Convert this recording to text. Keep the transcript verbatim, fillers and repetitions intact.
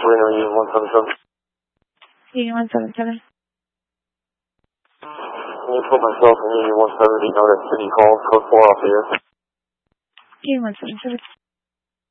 Reno Union one seven seven. Union one seven seven. Can you put myself in Union one seventy, know that city call, code four off the air? Union one seven seven.